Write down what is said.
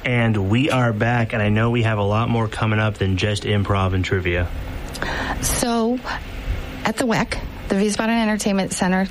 And we are back, and I know we have a lot more coming up than just improv and trivia. So, at the WEC, the Wiesbaden Entertainment Center,